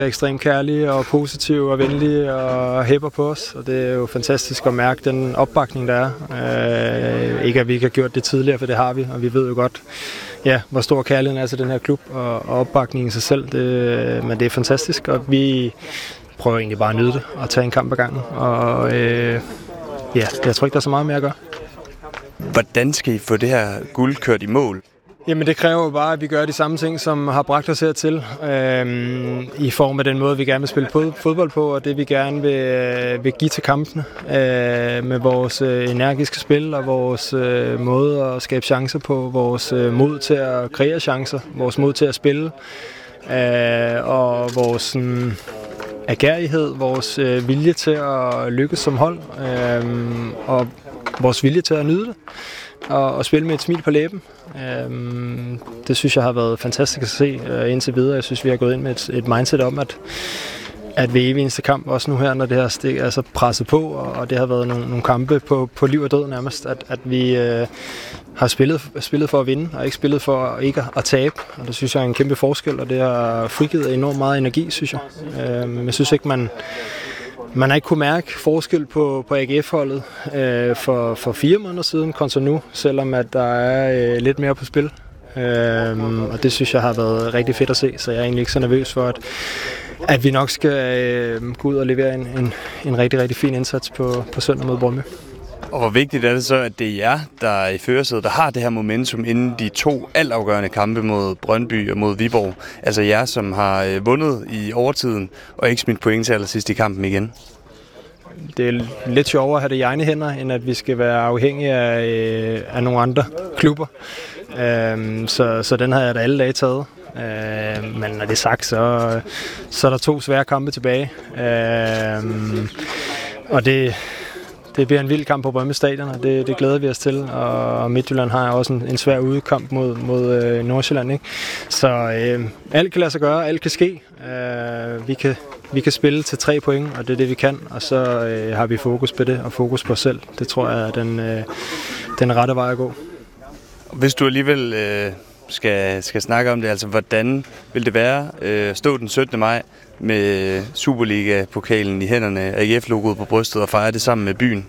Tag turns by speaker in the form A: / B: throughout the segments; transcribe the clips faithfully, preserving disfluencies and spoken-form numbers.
A: er ekstremt kærlige og positive og venlige og hæpper på os, og det er jo fantastisk at mærke den opbakning, der er. Øh, ikke at vi ikke har gjort det tidligere, for det har vi, og vi ved jo godt, ja, hvor stor kærligheden er til den her klub og, og opbakningen i sig selv. Det, men det er fantastisk, og vi prøver egentlig bare at nyde det og tage en kamp ad gangen. Og øh, ja, jeg tror ikke, der er så meget mere at gøre.
B: Hvordan skal I få det her guld kørt i mål?
A: Jamen det kræver jo bare, at vi gør de samme ting, som har bragt os hertil, øhm, i form af den måde, vi gerne vil spille fodbold på, og det vi gerne vil, vil give til kampene, øh, med vores øh, energiske spil og vores øh, måde at skabe chancer på, vores øh, mod til at kreere chancer, vores mod til at spille, øh, og vores sådan, agerighed, vores øh, vilje til at lykkes som hold, øh, og vores vilje til at nyde det. Og, og spille med et smil på læben. Øhm, det synes jeg har været fantastisk at se øh, indtil videre. Jeg synes, vi har gået ind med et, et mindset om, at, at ved evig eneste kamp, også nu her, når det her stik er så presset på, og, og det har været nogle, nogle kampe på, på liv og død nærmest, at, at vi øh, har spillet, spillet for at vinde, og ikke spillet for ikke at tabe. Og det synes jeg er en kæmpe forskel, og det har frigivet enormt meget energi, synes jeg. Øhm, jeg synes ikke, man... Man har ikke kunne mærke forskel på, på A G F-holdet øh, for, for fire måneder siden kontra nu, selvom at der er øh, lidt mere på spil. Øh, og det synes jeg har været rigtig fedt at se, så jeg er egentlig ikke så nervøs for, at, at vi nok skal øh, gå ud og levere en, en, en rigtig, rigtig fin indsats på, på søndag mod Brøndby.
B: Og hvor vigtigt er det så, at det er jer, der er i førersædet, der har det her momentum inden de to altafgørende kampe mod Brøndby og mod Viborg? Altså jer, som har øh, vundet i overtiden og ikke smidt point til allersidst i kampen igen?
A: Det er lidt sjovere at have det i egne hænder, end at vi skal være afhængige af, øh, af nogle andre klubber. Øh, så, så den har jeg da alle dage taget. Øh, men når det er sagt, så, så er der to svære kampe tilbage. Øh, og det... Det bliver en vild kamp på Brøndby Stadion, og det, det glæder vi os til. Og Midtjylland har også en, en svær udekamp mod, mod øh, Nordsjælland, ikke? Så øh, alt kan lade sig gøre, alt kan ske. Øh, vi, kan, vi kan spille til tre point, og det er det, vi kan. Og så øh, har vi fokus på det, og fokus på os selv. Det tror jeg er den, øh, den rette vej at gå.
B: Hvis du alligevel øh, skal, skal snakke om det, altså hvordan vil det være øh, stå den syttende maj med Superliga-pokalen i hænderne, A G F-logoet på brystet og fejre det sammen med byen?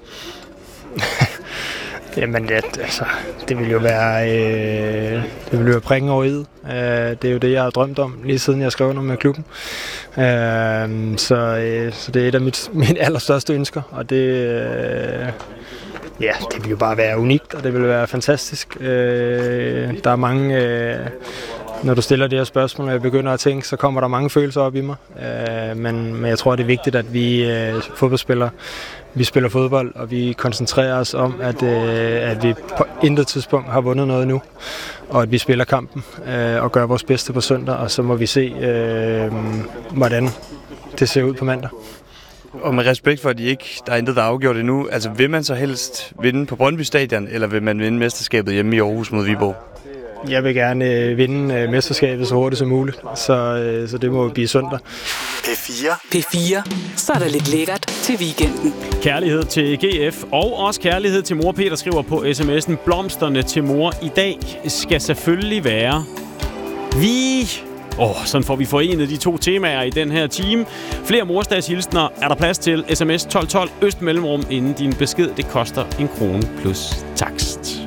A: Jamen, det, altså, det vil jo være, øh, det vil jo være prikken over i'et. Øh, det er jo det, jeg har drømt om, lige siden jeg skrev noget med klubben. Øh, så, øh, så det er et af mit, mine allerstørste ønsker, og det, øh, ja, det vil jo bare være unikt, og det vil være fantastisk. Øh, der er mange... Øh, Når du stiller det her spørgsmål, og jeg begynder at tænke, så kommer der mange følelser op i mig. Øh, men, men jeg tror, det er vigtigt, at vi øh, fodboldspillere, vi spiller fodbold, og vi koncentrerer os om, at, øh, at vi på intet tidspunkt har vundet noget nu, og at vi spiller kampen øh, og gør vores bedste på søndag, og så må vi se, øh, hvordan det ser ud på mandag.
B: Og med respekt for, at de ikke, der er intet, der er afgjort endnu, altså vil man så helst vinde på Brøndby Stadion, eller vil man vinde mesterskabet hjemme i Aarhus mod Viborg?
A: Jeg vil gerne øh, vinde øh, mesterskabet så hurtigt som muligt, så, øh, så det må blive søndag.
C: P fire.
D: P fire. Så er der lidt lækkert til weekenden. Kærlighed til G F, og også kærlighed til mor. Peter skriver på sms'en, blomsterne til mor i dag skal selvfølgelig være vi... Åh, oh, sådan får vi forenet de to temaer i den her time. Flere morsdagshilsner er der plads til. S M S tolv tolv, øst mellemrum inden din besked. Det koster en krone plus takst.